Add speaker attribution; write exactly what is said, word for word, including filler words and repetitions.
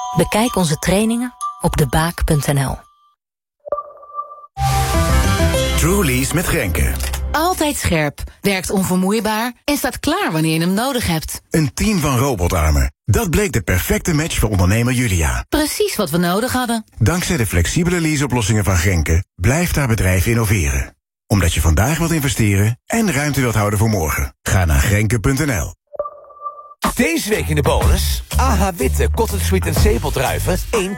Speaker 1: Bekijk onze trainingen op de baak punt n l.
Speaker 2: Truly's met Grenke.
Speaker 3: Altijd scherp, werkt onvermoeibaar en staat klaar wanneer je hem nodig hebt.
Speaker 2: Een team van robotarmen. Dat bleek de perfecte match voor ondernemer Julia.
Speaker 3: Precies wat we nodig hadden.
Speaker 2: Dankzij de flexibele leaseoplossingen van Grenke blijft haar bedrijf innoveren. Omdat je vandaag wilt investeren en ruimte wilt houden voor morgen. Ga naar grenke punt n l.
Speaker 4: Deze week in de bonus. A H Witte Cotton Sweet en Zeepeldruiven. één